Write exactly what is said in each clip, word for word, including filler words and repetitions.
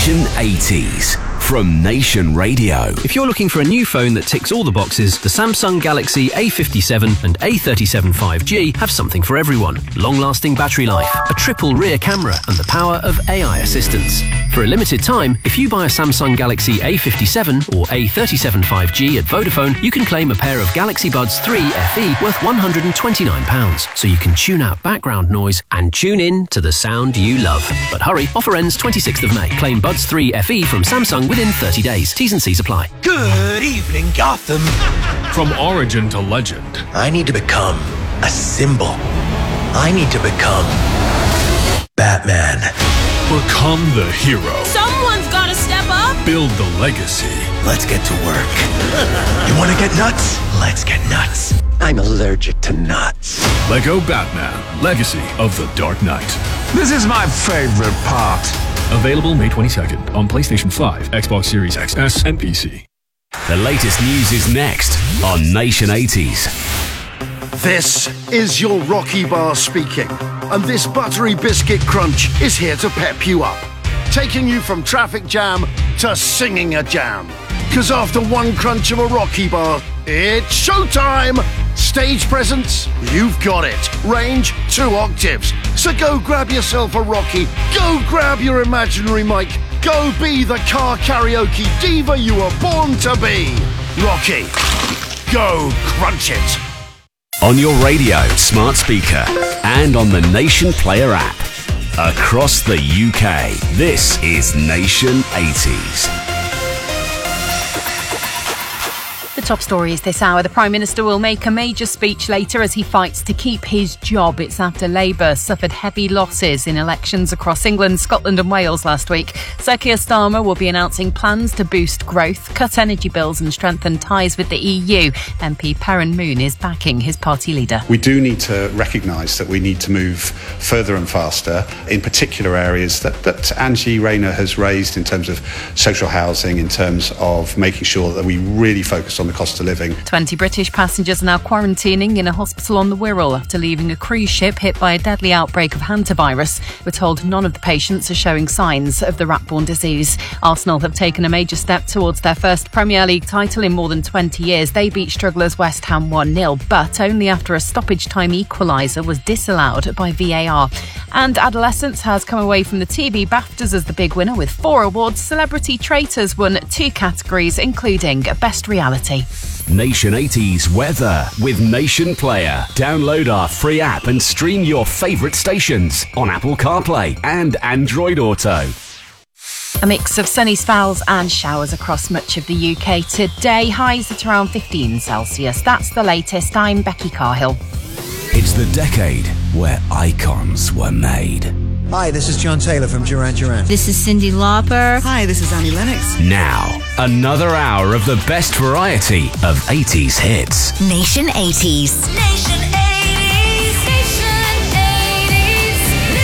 Nation eighties from Nation Radio. If you're looking for a new phone that ticks all the boxes, the Samsung Galaxy A fifty-seven and A thirty-seven five G have something for everyone. Long-lasting battery life, a triple rear camera, and the power of A I assistance. For a limited time, if you buy a Samsung Galaxy A fifty-seven or A thirty-seven five G at Vodafone, you can claim a pair of Galaxy Buds three F E worth one hundred twenty-nine pounds, so you can tune out background noise and tune in to the sound you love. But hurry, offer ends twenty-sixth of May. Claim Buds three F E from Samsung within thirty days. T's and C's apply. Good evening, Gotham. From origin to legend. I need to become a symbol. I need to become Batman. Become the hero. Someone's gotta step up. Build the legacy. Let's get to work. You wanna get nuts? Let's get nuts. I'm allergic to nuts. Lego Batman, Legacy of the Dark Knight. This is my favorite part. Available May twenty-second on PlayStation five, Xbox Series X S, and P C. The latest news is next on Nation eighties. This is your Rocky Bar speaking, and this buttery biscuit crunch is here to pep you up, taking you from traffic jam to singing a jam. Because after one crunch of a Rocky Bar, it's showtime! Stage presence? You've got it. Range? Two octaves. So go grab yourself a Rocky. Go grab your imaginary mic. Go be the car karaoke diva you were born to be. Rocky, go crunch it. On your radio, smart speaker, and on the Nation Player app. Across the U K, this is Nation eighties. The top stories this hour. The Prime Minister will make a major speech later as he fights to keep his job. It's after Labour suffered heavy losses in elections across England, Scotland and Wales last week. Sir Keir Starmer will be announcing plans to boost growth, cut energy bills and strengthen ties with the E U. M P Perrin Moon is backing his party leader. We do need to recognise that we need to move further and faster in particular areas that, that Angie Rayner has raised in terms of social housing, in terms of making sure that we really focus on the cost of living. twenty British passengers are now quarantining in a hospital on the Wirral after leaving a cruise ship hit by a deadly outbreak of hantavirus. We're told none of the patients are showing signs of the rat-borne disease. Arsenal have taken a major step towards their first Premier League title in more than twenty years. They beat strugglers West Ham one nil, but only after a stoppage time equaliser was disallowed by V A R. And Adolescence has come away from the T V BAFTAs as the big winner with four awards. Celebrity Traitors won two categories, including Best Reality. Nation eighties weather with Nation Player. Download our free app and stream your favourite stations on Apple CarPlay and Android Auto. A mix of sunny spells and showers across much of the U K today. Highs at around fifteen Celsius. That's the latest. I'm Becky Carhill. It's the decade where icons were made. Hi, this is John Taylor from Duran Duran. This is Cyndi Lauper. Hi, this is Annie Lennox. Now, another hour of the best variety of eighties hits. Nation eighties. Nation eighties. Nation eighties.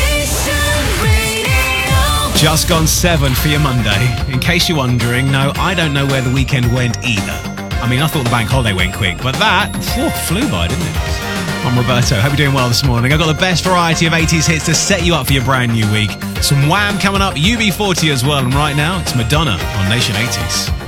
Nation Radio. Just gone seven for your Monday. In case you're wondering, no, I don't know where the weekend went either. I mean, I thought the bank holiday went quick, but that whew, flew by, didn't it? I'm Roberto. Hope you're doing well this morning. I've got the best variety of eighties hits to set you up for your brand new week. Some Wham coming up, U B forty as well. And right now, it's Madonna on Nation eighties.